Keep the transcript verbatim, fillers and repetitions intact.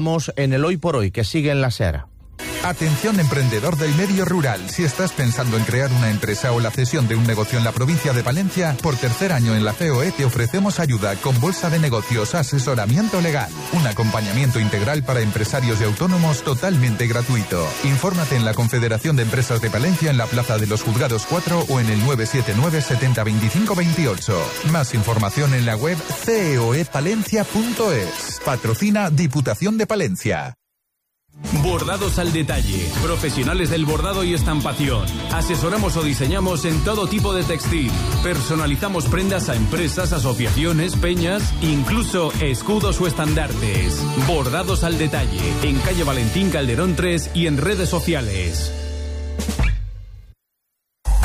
Estamos en el Hoy por Hoy, que sigue en la SER. Atención emprendedor del medio rural, si estás pensando en crear una empresa o la cesión de un negocio en la provincia de Palencia, por tercer año en la C O E te ofrecemos ayuda con bolsa de negocios, asesoramiento legal, un acompañamiento integral para empresarios y autónomos totalmente gratuito. Infórmate en la Confederación de Empresas de Palencia en la Plaza de los Juzgados cuatro o en el nueve siete nueve setenta veinticinco veintiocho. Más información en la web coepalencia punto es. Patrocina Diputación de Palencia. Bordados al detalle, profesionales del bordado y estampación. Asesoramos o diseñamos en todo tipo de textil. Personalizamos prendas a empresas, asociaciones, peñas, incluso escudos o estandartes. Bordados al detalle, en calle Valentín Calderón tres y en redes sociales.